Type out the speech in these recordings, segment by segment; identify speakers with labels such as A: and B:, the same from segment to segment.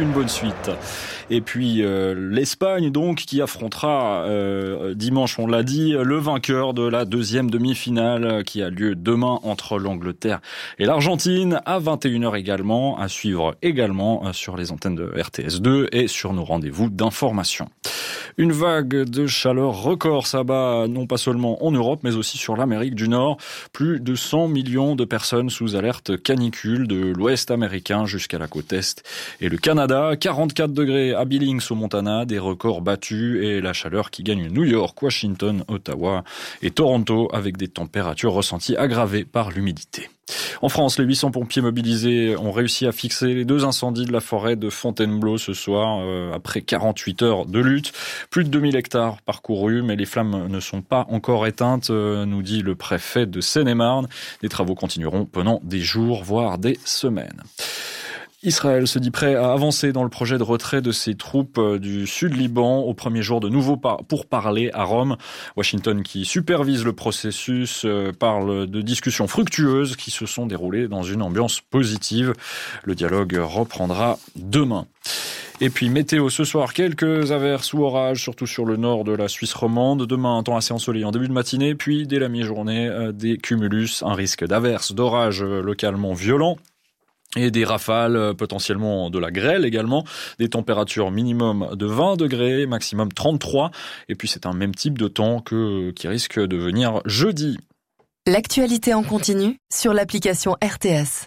A: une bonne suite. Et puis l'Espagne donc qui affrontera dimanche, on l'a dit, le vainqueur de la deuxième demi-finale qui a lieu demain entre l'Angleterre et l'Argentine à 21h également, à suivre également sur les antennes de RTS2 et sur nos rendez-vous d'information. Une vague de chaleur record s'abat non pas seulement en Europe mais aussi sur l'Amérique du Nord. Plus de 100 millions de personnes sous alerte canicule de l'ouest américain jusqu'à la côte est et le Canada. 44 degrés à Billings au Montana, des records battus et la chaleur qui gagne New York, Washington, Ottawa et Toronto avec des températures ressenties aggravées par l'humidité. En France, les 800 pompiers mobilisés ont réussi à fixer les 2 incendies de la forêt de Fontainebleau ce soir, après 48 heures de lutte. Plus de 2000 hectares parcourus, mais les flammes ne sont pas encore éteintes, nous dit le préfet de Seine-et-Marne. Les travaux continueront pendant des jours, voire des semaines. Israël se dit prêt à avancer dans le projet de retrait de ses troupes du Sud-Liban au premier jour de nouveaux pourparlers à Rome. Washington, qui supervise le processus, parle de discussions fructueuses qui se sont déroulées dans une ambiance positive. Le dialogue reprendra demain. Et puis météo ce soir, quelques averses ou orages, surtout sur le nord de la Suisse romande. Demain, un temps assez ensoleillé en début de matinée, puis dès la mi-journée, des cumulus, un risque d'averses, d'orages localement violents. Et des rafales, potentiellement de la grêle également, des températures minimum de 20 degrés, maximum 33. Et puis c'est un même type de temps qui risque de venir jeudi.
B: L'actualité en continu sur l'application RTS.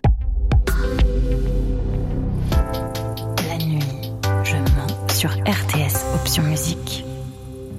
C: La nuit, je mens sur RTS Option Musique.